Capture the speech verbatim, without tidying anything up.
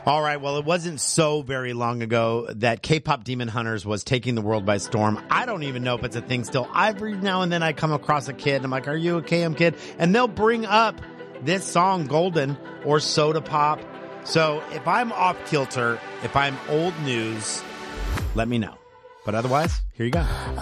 All right. Well, it wasn't so very long ago that K-pop Demon Hunters was taking the world by storm. I don't even know if it's a thing still. Every now and then I come across a kid and I'm like, are you a K M kid? And they'll bring up this song, Golden or Soda Pop. So if I'm off kilter, if I'm old news, let me know. But otherwise, here you go.